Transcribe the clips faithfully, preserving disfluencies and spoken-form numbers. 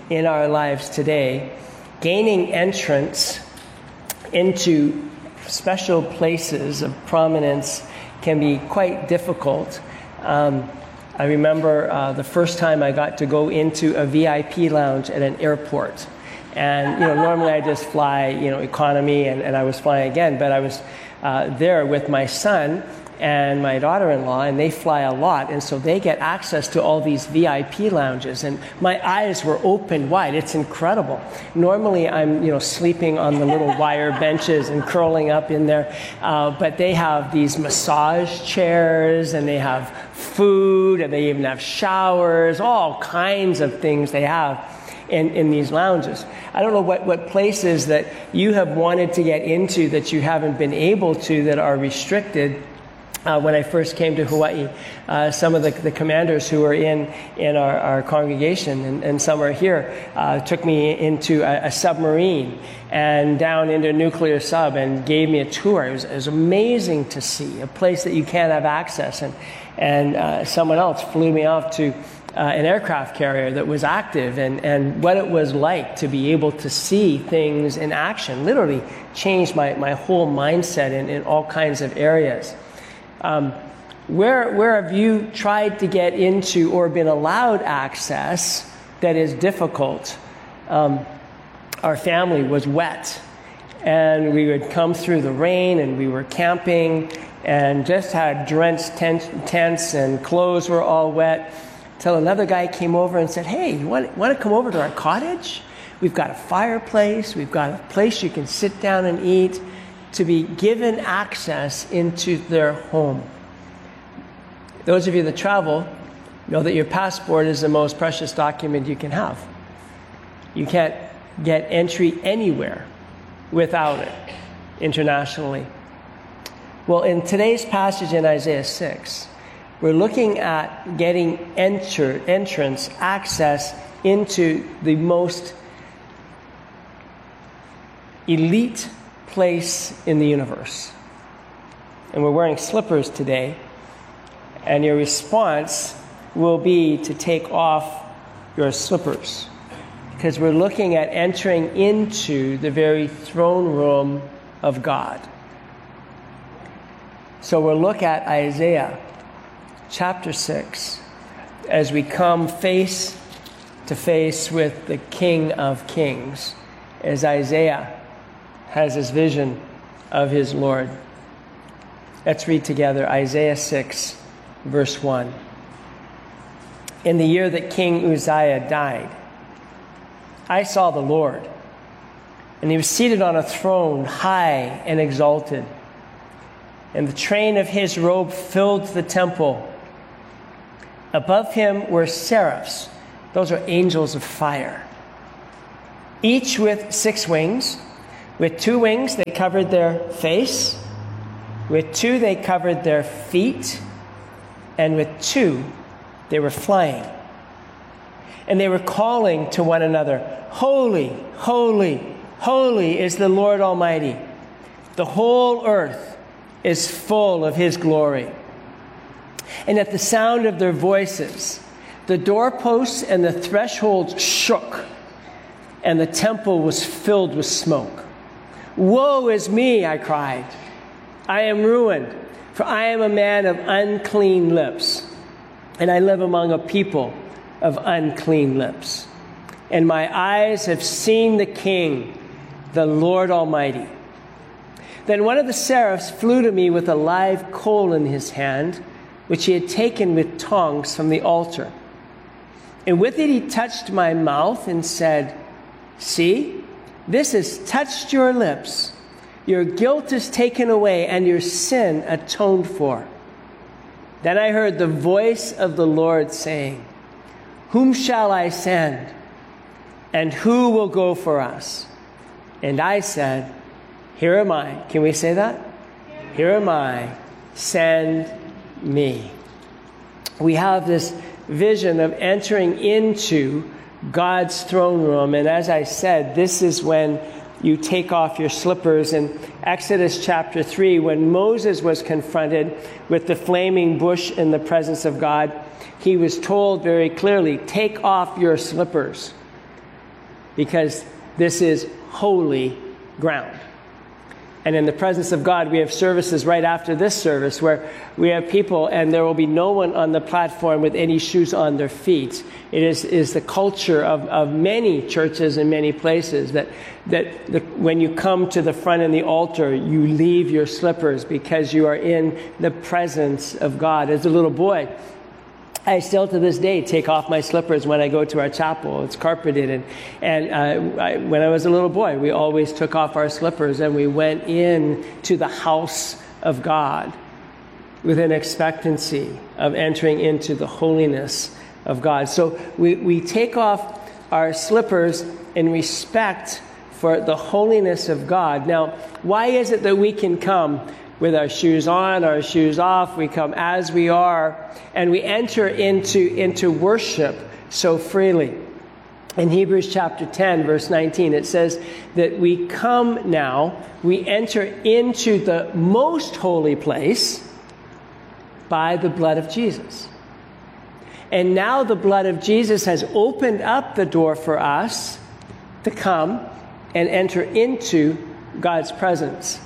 in our lives today, gaining entrance into special places of prominence can be quite difficult. Um, I remember uh, the first time I got to go into a V I P lounge at an airport. And, you know, normally I just fly, you know, economy, and, and I was flying again, but I was uh, there with my son and my daughter-in-law, and they fly a lot, and so they get access to all these V I P lounges, and my eyes were opened wide. It's incredible. Normally I'm, you know, sleeping on the little wire benches and curling up in there, uh, but they have these massage chairs, and they have food, and they even have showers, all kinds of things they have in, in these lounges. I don't know what, what places that you have wanted to get into that you haven't been able to, that are restricted. Uh, when I first came to Hawaii, uh, some of the, the commanders who were in, in our, our congregation, and, and some are here, uh, took me into a, a submarine and down into a nuclear sub and gave me a tour. It was, it was amazing to see, a place that you can't have access. And, and uh, someone else flew me off to uh, an aircraft carrier that was active, and, and what it was like to be able to see things in action literally changed my, my whole mindset in, in all kinds of areas. Um, where, where have you tried to get into or been allowed access that is difficult? Um, our family was wet, and we would come through the rain, and we were camping and just had drenched tent, tents, and clothes were all wet, till another guy came over and said, "Hey, you want, want to come over to our cottage? We've got a fireplace, we've got a place you can sit down and eat." To be given access into their home. Those of you that travel know that your passport is the most precious document you can have. You can't get entry anywhere without it internationally. Well, in today's passage in Isaiah six, we're looking at getting enter, entrance, access into the most elite place in the universe. And we're wearing slippers today, and your response will be to take off your slippers, because we're looking at entering into the very throne room of God. So we'll look at Isaiah chapter six as we come face to face with the King of Kings, as Isaiah has his vision of his Lord. Let's read together Isaiah six, verse one. In the year that King Uzziah died, I saw the Lord, and he was seated on a throne, high and exalted, and the train of his robe filled the temple. Above him were seraphs. Those are angels of fire, each with six wings. With two wings, they covered their face. With two, they covered their feet. And with two, they were flying. And they were calling to one another, "Holy, holy, holy is the Lord Almighty. The whole earth is full of his glory." And at the sound of their voices, the doorposts and the thresholds shook, and the temple was filled with smoke. "Woe is me," I cried. "I am ruined, for I am a man of unclean lips, and I live among a people of unclean lips. And my eyes have seen the King, the Lord Almighty." Then one of the seraphs flew to me with a live coal in his hand, which he had taken with tongs from the altar. And with it he touched my mouth and said, "See, this has touched your lips. Your guilt is taken away and your sin atoned for." Then I heard the voice of the Lord saying, "Whom shall I send? And who will go for us?" And I said, "Here am I." Can we say that? "Here am I. Send me." We have this vision of entering into God's throne room. And as I said, this is when you take off your slippers. In Exodus chapter three, when Moses was confronted with the flaming bush in the presence of God, he was told very clearly, "Take off your slippers." because this is holy ground. And in the presence of God, we have services right after this service where we have people, and there will be no one on the platform with any shoes on their feet. It is, is the culture of, of many churches in many places that, that the, when you come to the front in the altar, you leave your slippers because you are in the presence of God. As a little boy, I still to this day take off my slippers when I go to our chapel. It's carpeted. And, and uh, I, when I was a little boy, we always took off our slippers and we went in to the house of God with an expectancy of entering into the holiness of God. So we, we take off our slippers in respect for the holiness of God. Now, why is it that we can come with our shoes on, our shoes off? We come as we are, and we enter into, into worship so freely. In Hebrews chapter ten, verse nineteen, it says that we come now, we enter into the most holy place by the blood of Jesus. And now the blood of Jesus has opened up the door for us to come and enter into God's presence.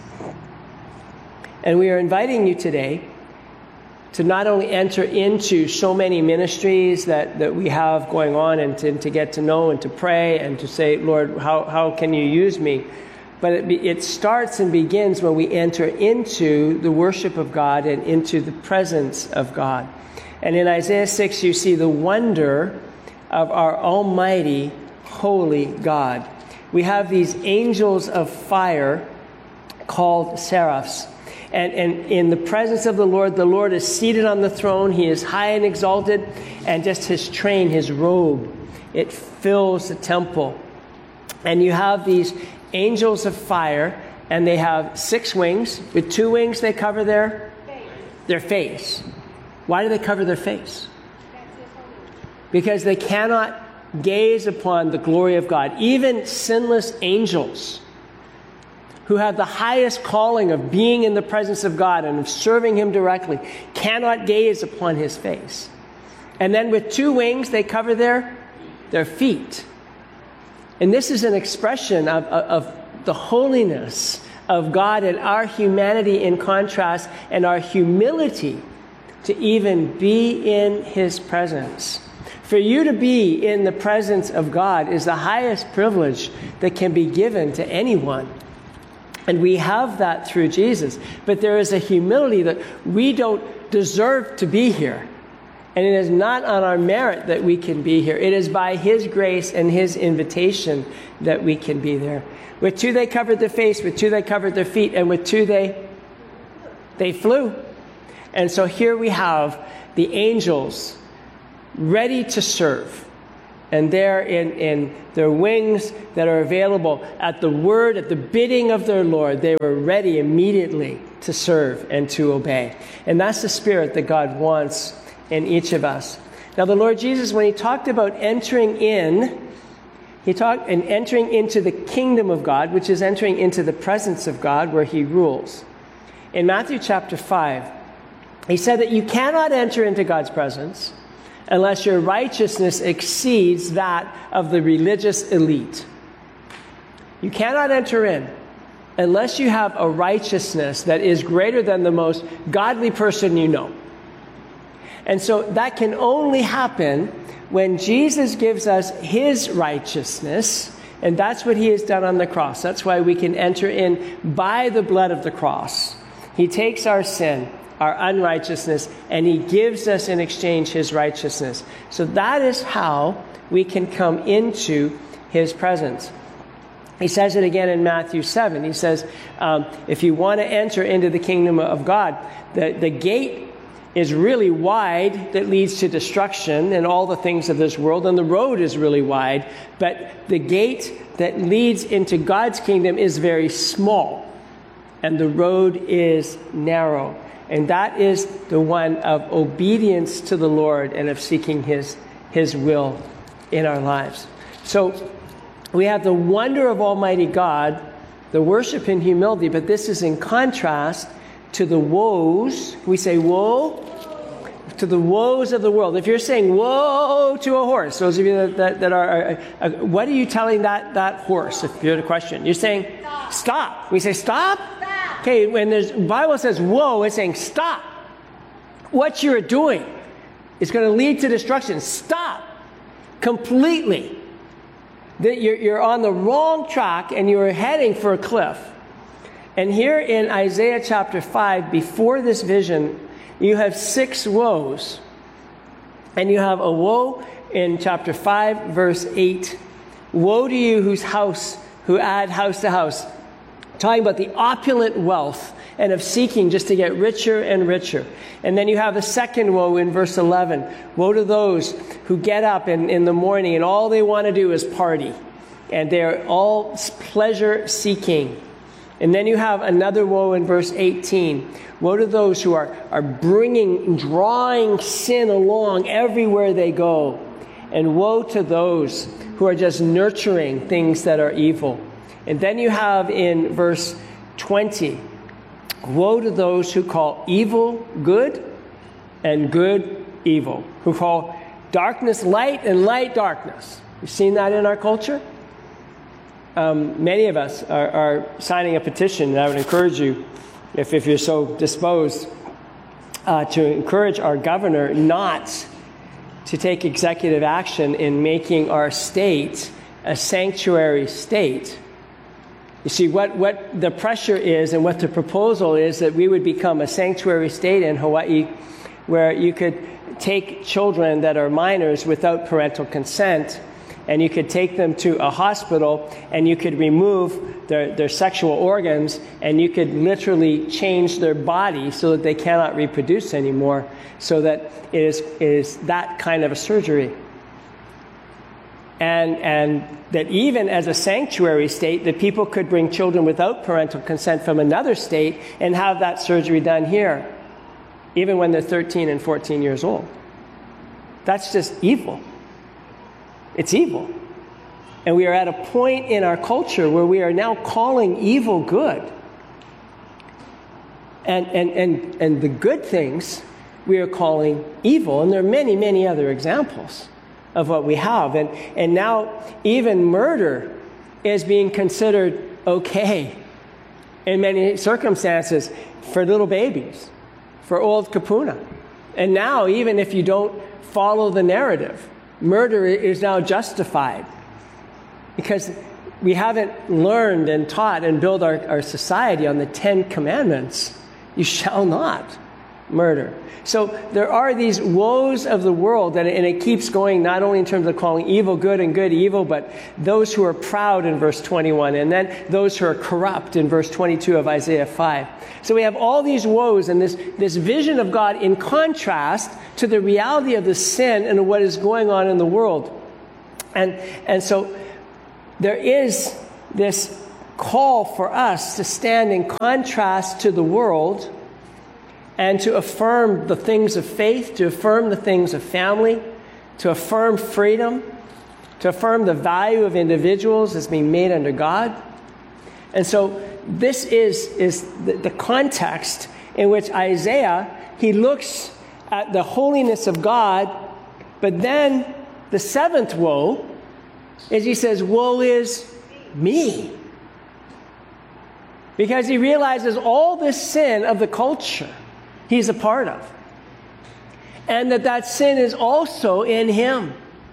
And we are inviting you today to not only enter into so many ministries that, that we have going on, and to, to get to know and to pray and to say, Lord, how, how can you use me? But it, be, it starts and begins when we enter into the worship of God and into the presence of God. And in Isaiah six, you see the wonder of our almighty, holy God. We have these angels of fire called seraphs. And, and in the presence of the Lord, the Lord is seated on the throne. He is high and exalted. And just his train, his robe, it fills the temple. And you have these angels of fire, and they have six wings. With two wings, they cover their face. Their face. Why do they cover their face? Because they cannot gaze upon the glory of God. Even sinless angels who have the highest calling of being in the presence of God and of serving him directly cannot gaze upon his face. And then with two wings, they cover their, their feet. And this is an expression of, of, of the holiness of God and our humanity in contrast, and our humility to even be in his presence. For you to be in the presence of God is the highest privilege that can be given to anyone. And we have that through Jesus. But there is a humility that we don't deserve to be here. And it is not on our merit that we can be here. It is by his grace and his invitation that we can be there. With two, they covered their face. With two, they covered their feet. And with two, they, they flew. And so here we have the angels ready to serve. And they're in, in their wings that are available at the word, at the bidding of their Lord. They were ready immediately to serve and to obey. And that's the spirit that God wants in each of us. Now, the Lord Jesus, when he talked about entering in, he talked and entering into the kingdom of God, which is entering into the presence of God where he rules. In Matthew chapter five, he said that you cannot enter into God's presence unless your righteousness exceeds that of the religious elite. You cannot enter in unless you have a righteousness that is greater than the most godly person you know. And so that can only happen when Jesus gives us his righteousness, and that's what he has done on the cross. That's why we can enter in by the blood of the cross. He takes our sin, our unrighteousness, and he gives us in exchange his righteousness. So that is how we can come into his presence. He says it again in Matthew seven. He says, um, if you want to enter into the kingdom of God, the, the gate is really wide that leads to destruction and all the things of this world, and the road is really wide, but the gate that leads into God's kingdom is very small, and the road is narrow. And that is the one of obedience to the Lord and of seeking his, his will in our lives. So we have the wonder of Almighty God, the worship in humility, but this is in contrast to the woes. We say woe. to the woes of the world. If you're saying woe to a horse, those of you that, that, that are, are, are, what are you telling that, that horse, if you're the question? You're saying, stop. Stop. We say, stop? Stop. Okay, when the Bible says woe, it's saying, stop. What you're doing is going to lead to destruction. Stop. Completely. That you're, you're on the wrong track and you're heading for a cliff. And here in Isaiah chapter five, before this vision, you have six woes. And you have a woe in chapter five, verse eight. Woe to you whose house, who add house to house. Talking about the opulent wealth and of seeking just to get richer and richer. And then you have the second woe in verse eleven. Woe to those who get up in, in the morning and all they want to do is party. And they're all pleasure seeking. And then you have another woe in verse eighteen. Woe to those who are, are bringing, drawing sin along everywhere they go. And woe to those who are just nurturing things that are evil. And then you have in verse twenty, woe to those who call evil good and good evil. Who call darkness light and light darkness. You've seen that in our culture? Um, many of us are, are signing a petition, and I would encourage you, if, if you're so disposed, uh, to encourage our governor not to take executive action in making our state a sanctuary state. You see, what, what the pressure is and what the proposal is that we would become a sanctuary state in Hawaii where you could take children that are minors without parental consent and you could take them to a hospital and you could remove their, their sexual organs and you could literally change their body so that they cannot reproduce anymore, so that it is, it is that kind of a surgery. And, and that even as a sanctuary state, that people could bring children without parental consent from another state and have that surgery done here, even when they're thirteen and fourteen years old. That's just evil. It's evil. And we are at a point in our culture where we are now calling evil good. And, and, and, and the good things we are calling evil. And there are many, many other examples of what we have. And, and now even murder is being considered okay in many circumstances for little babies, for old kapuna. And now even if you don't follow the narrative, murder is now justified because we haven't learned and taught and built our, our society on the Ten Commandments. You shall not murder. So there are these woes of the world, and it, and it keeps going not only in terms of calling evil good and good evil, but those who are proud in verse twenty-one, and then those who are corrupt in verse twenty-two of Isaiah five. So we have all these woes and this, this vision of God in contrast to the reality of the sin and what is going on in the world. And, and so there is this call for us to stand in contrast to the world and to affirm the things of faith, to affirm the things of family, to affirm freedom, to affirm the value of individuals as being made under God. And so this is, is the, the context in which Isaiah, he looks at the holiness of God, but then the seventh woe is he says, woe is me. Because he realizes all this sin of the culture he's a part of. And that that sin is also in him.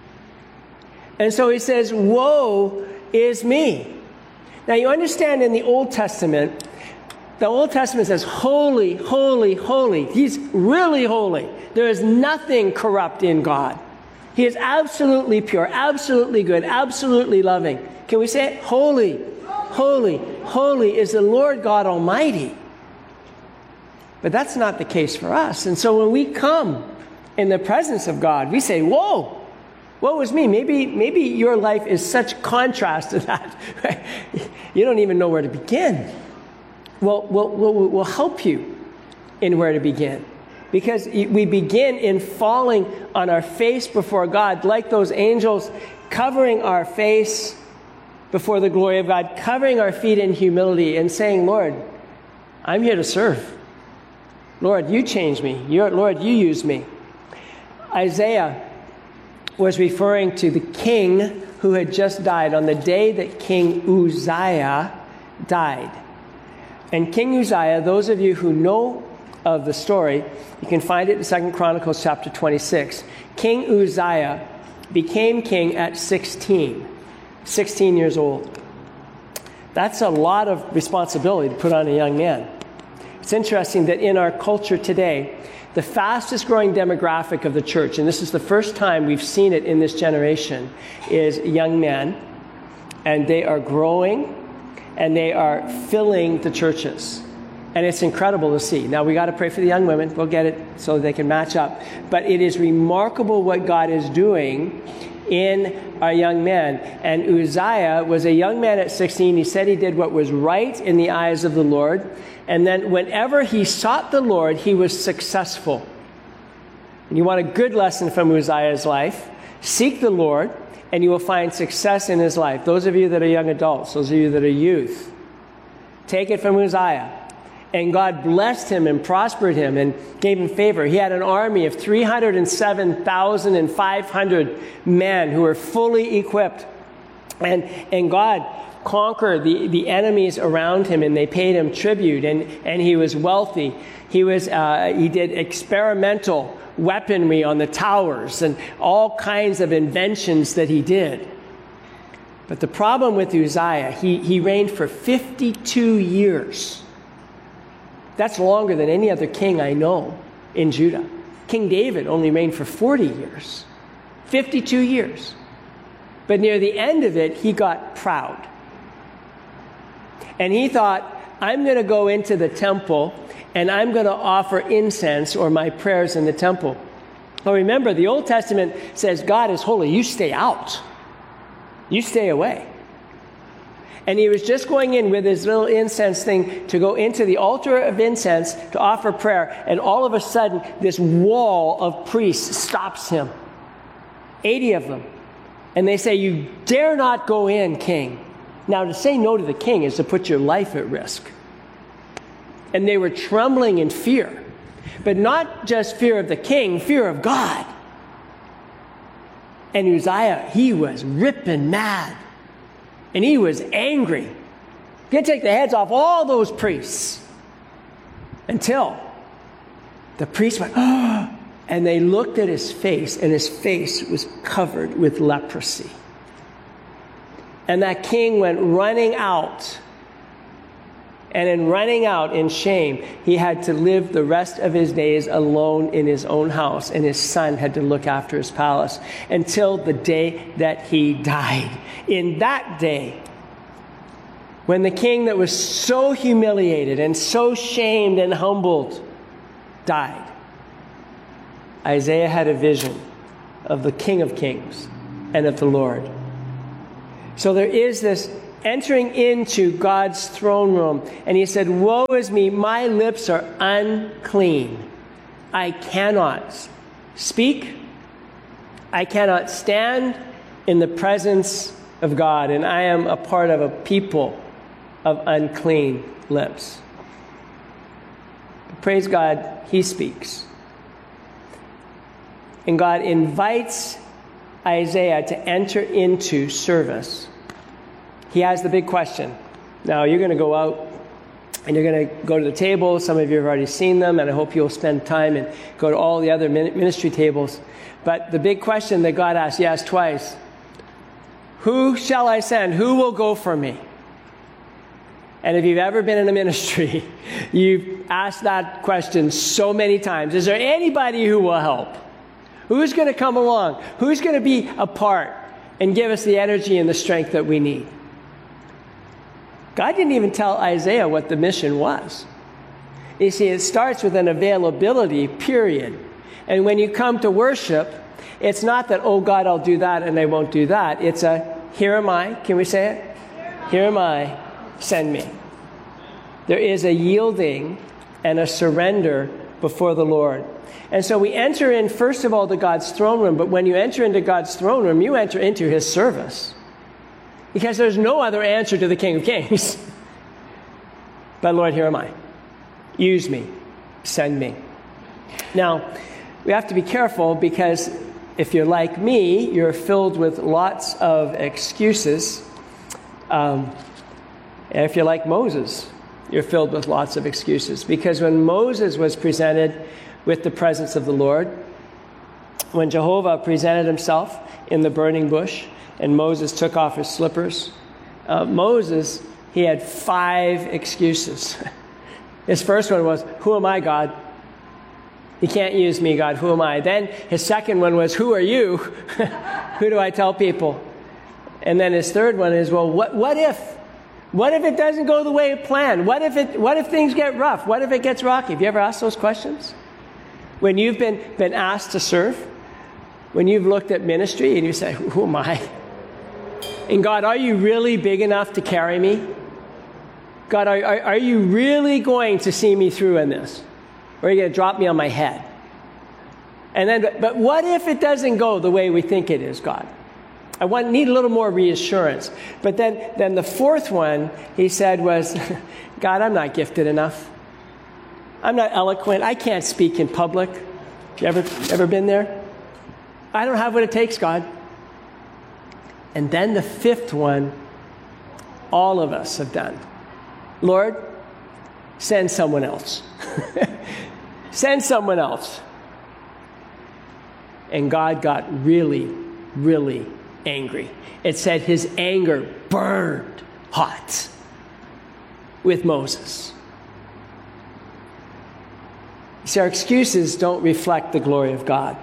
And so he says, woe is me. Now you understand in the Old Testament, the Old Testament says, holy, holy, holy. He's really holy. There is nothing corrupt in God. He is absolutely pure, absolutely good, absolutely loving. Can we say it? Holy, holy, holy is the Lord God Almighty. But that's not the case for us. And so when we come in the presence of God, we say, whoa, woe is me. Maybe, maybe your life is such contrast to that. You don't even know where to begin. Well, we'll, we'll, we'll help you in where to begin. Because we begin in falling on our face before God, like those angels, covering our face before the glory of God, covering our feet in humility and saying, Lord, I'm here to serve. Lord, you change me. You're, Lord, you use me. Isaiah was referring to the king who had just died on the day that King Uzziah died. And King Uzziah, those of you who know of the story, you can find it in Second Chronicles chapter twenty-six. King Uzziah became king at sixteen, sixteen years old. That's a lot of responsibility to put on a young man. It's interesting that in our culture today, the fastest growing demographic of the church, and this is the first time we've seen it in this generation, is young men. And they are growing, and they are filling the churches. And it's incredible to see. Now, we got to pray for the young women. We'll get it so they can match up. But it is remarkable what God is doing in our young men. And Uzziah was a young man at sixteen. He said he did what was right in the eyes of the Lord. And then whenever he sought the Lord, he was successful. And you want a good lesson from Uzziah's life? Seek the Lord, and you will find success in his life. Those of you that are young adults, those of you that are youth, take it from Uzziah. And God blessed him and prospered him and gave him favor. He had an army of three hundred seven thousand five hundred men who were fully equipped. And, and God conquered the, the enemies around him, and they paid him tribute, and, and he was wealthy. He, was, uh, he did experimental weaponry on the towers and all kinds of inventions that he did. But the problem with Uzziah, he, he reigned for fifty-two years. That's longer than any other king I know in Judah. King David only reigned for forty years. fifty-two years. But near the end of it, he got proud. And he thought, I'm going to go into the temple and I'm going to offer incense or my prayers in the temple. Well, remember, the Old Testament says God is holy. You stay out. You stay away. And he was just going in with his little incense thing to go into the altar of incense to offer prayer. And all of a sudden, this wall of priests stops him. eighty of them. And they say, you dare not go in, king. Now, to say no to the king is to put your life at risk. And they were trembling in fear. But not just fear of the king, fear of God. And Uzziah, he was ripping mad. And he was angry. He's going to take the heads off all those priests. Until the priests went, oh, and they looked at his face, and his face was covered with leprosy. And that king went running out. And in running out in shame, he had to live the rest of his days alone in his own house. And his son had to look after his palace until the day that he died. In that day, when the king that was so humiliated and so shamed and humbled died, Isaiah had a vision of the King of Kings and of the Lord. So there is this entering into God's throne room. And he said, woe is me, my lips are unclean. I cannot speak. I cannot stand in the presence of God. And I am a part of a people of unclean lips. But praise God, he speaks. And God invites Isaiah to enter into service. He has the big question. Now, you're going to go out and you're going to go to the table. Some of you have already seen them, and I hope you'll spend time and go to all the other ministry tables. But the big question that God asked, he asked twice, who shall I send? Who will go for me? And if you've ever been in a ministry, you've asked that question so many times. Is there anybody who will help? Who's going to come along? Who's going to be a part and give us the energy and the strength that we need? God didn't even tell Isaiah what the mission was. You see, it starts with an availability, period. And when you come to worship, it's not that, oh, God, I'll do that and I won't do that. It's a, here am I. Can we say it? Here am I. Send me. There is a yielding and a surrender before the Lord. And so we enter in, first of all, to God's throne room. But when you enter into God's throne room, you enter into his service. Because there's no other answer to the King of Kings. But Lord, here am I. Use me. Send me. Now, we have to be careful, because if you're like me, you're filled with lots of excuses. Um, and if you're like Moses, you're filled with lots of excuses. Because when Moses was presented with the presence of the Lord, when Jehovah presented himself in the burning bush, and Moses took off his slippers, uh, Moses, he had five excuses. His first one was, who am I, God? You can't use me, God. Who am I? Then his second one was, who are you? Who do I tell people? And then his third one is, well, what, what if? What if it doesn't go the way it planned? What if it? What if things get rough? What if it gets rocky? Have you ever asked those questions? When you've been, been asked to serve? When you've looked at ministry and you say, who am I? And God, are you really big enough to carry me? God, are, are, are you really going to see me through in this? Or are you going to drop me on my head? And then, but, but what if it doesn't go the way we think it is, God? I want need a little more reassurance. But then, then the fourth one, he said, was, God, I'm not gifted enough. I'm not eloquent. I can't speak in public. You ever, ever been there? I don't have what it takes, God. And then the fifth one, all of us have done. Lord, send someone else. Send someone else. And God got really, really angry. It said his anger burned hot with Moses. See, our excuses don't reflect the glory of God.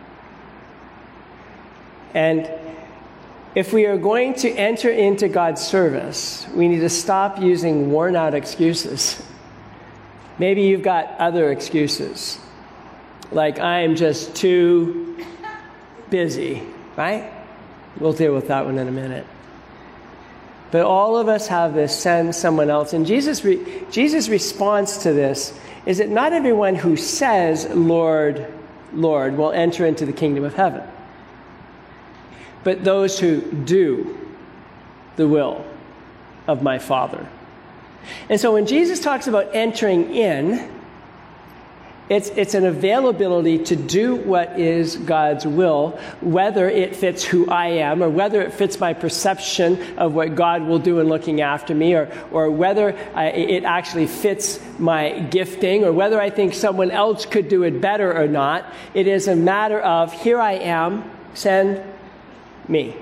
And if we are going to enter into God's service, we need to stop using worn-out excuses. Maybe you've got other excuses, like I'm just too busy, right? We'll deal with that one in a minute. But all of us have this, send someone else. And Jesus, re- Jesus' response to this is that not everyone who says, Lord, Lord, will enter into the kingdom of heaven, but those who do the will of my Father. And so when Jesus talks about entering in, it's, it's an availability to do what is God's will, whether it fits who I am, or whether it fits my perception of what God will do in looking after me, or, or whether I, it actually fits my gifting, or whether I think someone else could do it better or not. It is a matter of, here I am, send me.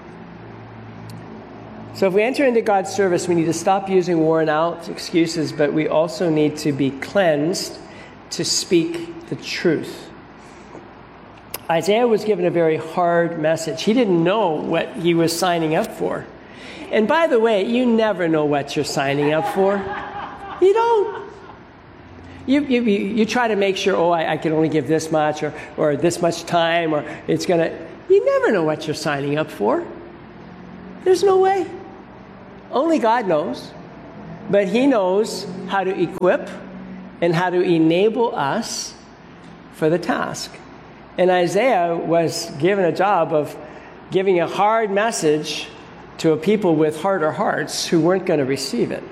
So if we enter into God's service, we need to stop using worn out excuses, but we also need to be cleansed to speak the truth. Isaiah was given a very hard message. He didn't know what he was signing up for. And by the way, you never know what you're signing up for. You don't. You, you, you try to make sure, oh, I, I can only give this much, or, or this much time, or it's going to... You never know what you're signing up for. There's no way. Only God knows. But he knows how to equip and how to enable us for the task. And Isaiah was given a job of giving a hard message to a people with harder hearts who weren't going to receive it.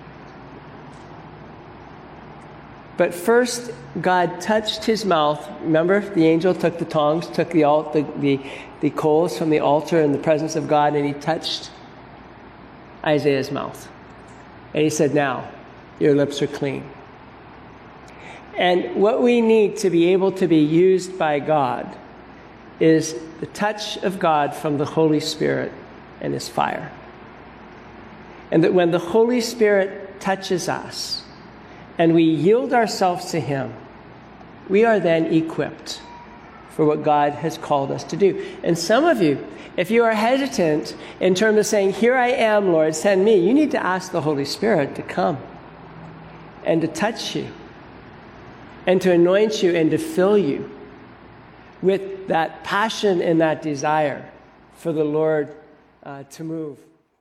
But first, God touched his mouth. Remember, the angel took the tongs, took the, alt, the, the, the coals from the altar in the presence of God, and he touched Isaiah's mouth. And he said, now, your lips are clean. And what we need to be able to be used by God is the touch of God from the Holy Spirit and his fire. And that when the Holy Spirit touches us and we yield ourselves to him, we are then equipped for what God has called us to do. And some of you, if you are hesitant in terms of saying, here I am, Lord, send me, you need to ask the Holy Spirit to come and to touch you and to anoint you and to fill you with that passion and that desire for the Lord uh, to move.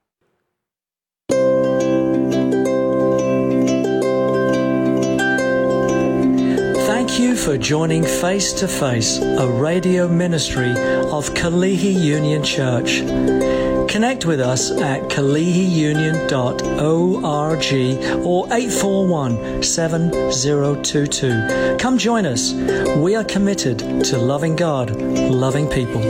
Thank you for joining Face to Face, a radio ministry of Kalihi Union Church. Connect with us at kalihi union dot org or eight four one, seven zero two two. Come join us. We are committed to loving God, loving people.